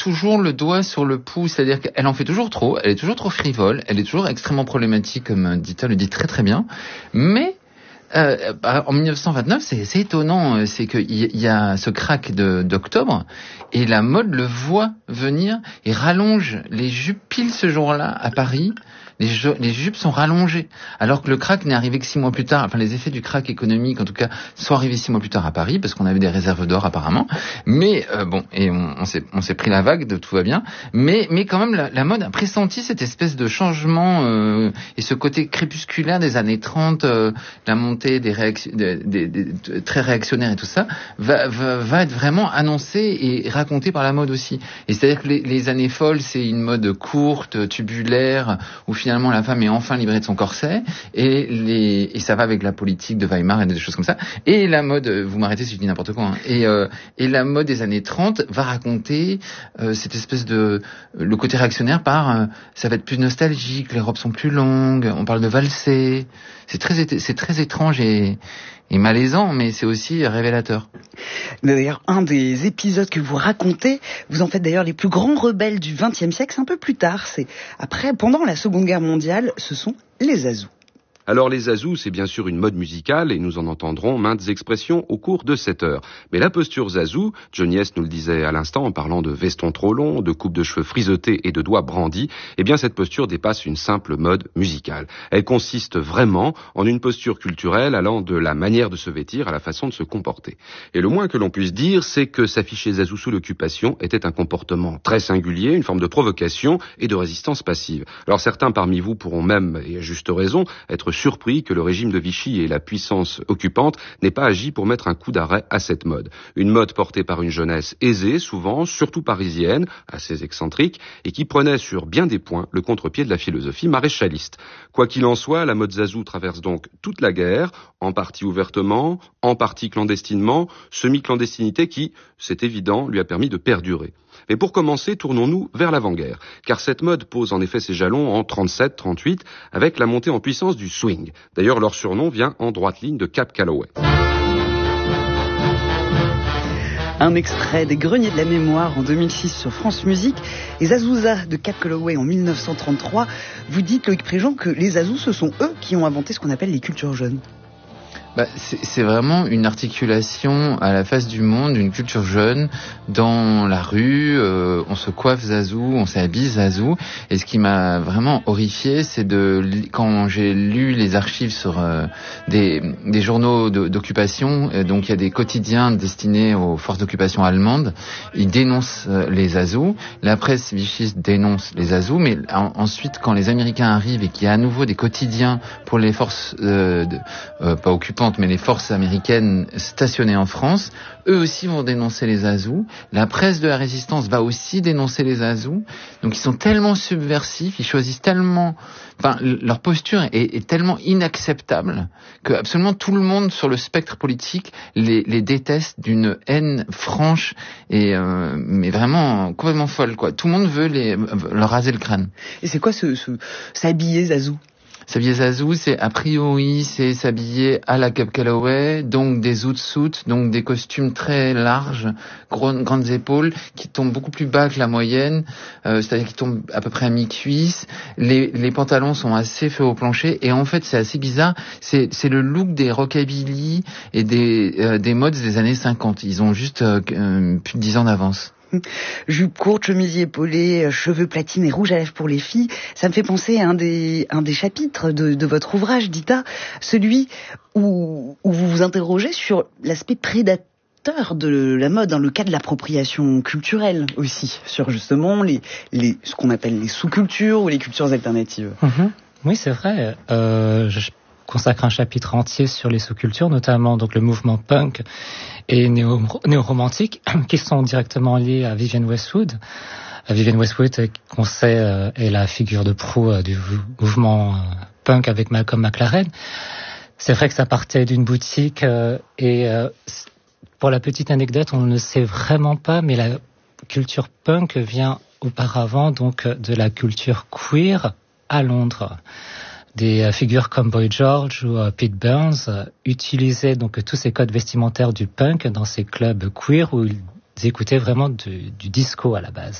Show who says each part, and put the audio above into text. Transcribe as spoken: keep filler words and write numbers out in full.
Speaker 1: toujours le doigt sur le pouls, c'est-à-dire qu'elle en fait toujours trop, elle est toujours trop frivole, elle est toujours extrêmement problématique, comme Dita le dit très très bien, mais Euh, en dix-neuf cent vingt-neuf, c'est, c'est étonnant, c'est qu'il y, y a ce crack de, d'octobre, et la mode le voit venir et rallonge les jupes pile ce jour-là à Paris. Les, ju- les jupes sont rallongées, alors que le crack n'est arrivé que six mois plus tard. Enfin, les effets du crack économique, en tout cas, sont arrivés six mois plus tard à Paris, parce qu'on avait des réserves d'or apparemment. Mais euh, bon, et on, on s'est, on s'est pris la vague, de tout va bien. Mais, mais quand même, la, la mode a pressenti cette espèce de changement euh, et ce côté crépusculaire des années trente, euh, la montée des, réac- des, des, des, des très réactionnaires et tout ça, va, va, va être vraiment annoncé et raconté par la mode aussi. Et c'est-à-dire que les, les années folles, c'est une mode courte, tubulaire, où finalement la femme est enfin libérée de son corset, et les et ça va avec la politique de Weimar et des choses comme ça. Et la mode, vous m'arrêtez si je dis n'importe quoi, hein, et euh, et la mode des années trente va raconter euh, cette espèce de le côté réactionnaire par euh, ça va être plus nostalgique, les robes sont plus longues, on parle de valser. C'est très c'est très étrange et et malaisant, mais c'est aussi révélateur.
Speaker 2: D'ailleurs, un des épisodes que vous racontez, vous en faites d'ailleurs les plus grands rebelles du vingtième siècle, c'est un peu plus tard, c'est après, pendant la Seconde Guerre mondiale, ce sont les Zazous.
Speaker 3: Alors les zazous, c'est bien sûr une mode musicale et nous en entendrons maintes expressions au cours de cette heure. Mais la posture zazou, Johnny S nous le disait à l'instant en parlant de veston trop long, de coupe de cheveux frisottés et de doigts brandis, eh bien cette posture dépasse une simple mode musicale. Elle consiste vraiment en une posture culturelle allant de la manière de se vêtir à la façon de se comporter. Et le moins que l'on puisse dire, c'est que s'afficher zazou sous l'occupation était un comportement très singulier, une forme de provocation et de résistance passive. Alors certains parmi vous pourront même, et à juste raison, être surpris que le régime de Vichy et la puissance occupante n'aient pas agi pour mettre un coup d'arrêt à cette mode. Une mode portée par une jeunesse aisée, souvent, surtout parisienne, assez excentrique, et qui prenait sur bien des points le contre-pied de la philosophie maréchaliste. Quoi qu'il en soit, la mode zazou traverse donc toute la guerre, en partie ouvertement, en partie clandestinement, semi-clandestinité qui, c'est évident, lui a permis de perdurer. Mais pour commencer, tournons-nous vers l'avant-guerre, car cette mode pose en effet ses jalons en trente-sept trente-huit avec la montée en puissance du swing. D'ailleurs, leur surnom vient en droite ligne de Cab Calloway.
Speaker 2: Un extrait des Greniers de la Mémoire en deux mille six sur France Musique et Zazouza de Cab Calloway en dix-neuf cent trente-trois. Vous dites, Loïc Préjean, que les Zazous, ce sont eux qui ont inventé ce qu'on appelle les cultures jeunes.
Speaker 1: Bah, c'est, c'est vraiment une articulation à la face du monde, d'une culture jeune, dans la rue, euh, on se coiffe zazou, on s'habille zazou, et ce qui m'a vraiment horrifié, c'est de, quand j'ai lu les archives sur euh, des, des journaux de, d'occupation, euh, donc il y a des quotidiens destinés aux forces d'occupation allemandes, ils dénoncent euh, les zazous, la presse vichiste dénonce les zazous, mais en, ensuite quand les Américains arrivent et qu'il y a à nouveau des quotidiens pour les forces, euh, de, euh, pas occupantes, mais les forces américaines stationnées en France, eux aussi vont dénoncer les zazous. La presse de la résistance va aussi dénoncer les zazous. Donc ils sont tellement subversifs, ils choisissent tellement... Enfin, leur posture est, est tellement inacceptable que absolument tout le monde sur le spectre politique les, les déteste d'une haine franche et euh, mais vraiment complètement folle, quoi. Tout le monde veut les, leur raser le crâne.
Speaker 2: Et c'est quoi ce, ce s'habiller zazou?
Speaker 1: S'habiller zazou, c'est a priori, c'est s'habiller à la Cab Calloway, donc des zoot-suits, donc des costumes très larges, grandes, grandes épaules, qui tombent beaucoup plus bas que la moyenne, euh, c'est-à-dire qui tombent à peu près à mi-cuisse. Les, les pantalons sont assez faits au plancher, et en fait, c'est assez bizarre. C'est, c'est le look des rockabilly et des, euh, des modes des années cinquante. Ils ont juste euh, plus de dix ans d'avance.
Speaker 2: Jupe courte, chemisier épaulé, cheveux platine et rouge à lèvres pour les filles. Ça me fait penser à un des, un des chapitres de, de votre ouvrage, Dita, celui où, où vous vous interrogez sur l'aspect prédateur de la mode, dans le cas de l'appropriation culturelle aussi, sur justement les, les, ce qu'on appelle les sous-cultures ou les cultures alternatives.
Speaker 4: Mmh. Oui, c'est vrai. Euh, je consacre un chapitre entier sur les sous-cultures, notamment donc le mouvement punk et néo, néo-romantique, qui sont directement liés à Vivienne Westwood. Vivienne Westwood, qu'on sait, euh, est la figure de proue euh, du mouvement euh, punk avec Malcolm McLaren. C'est vrai que ça partait d'une boutique euh, et euh, pour la petite anecdote, on ne le sait vraiment pas, mais la culture punk vient auparavant donc de la culture queer à Londres. Des figures comme Boy George ou uh, Pete Burns uh, utilisaient donc tous ces codes vestimentaires du punk dans ces clubs queer où ils écoutaient vraiment du, du disco à la base.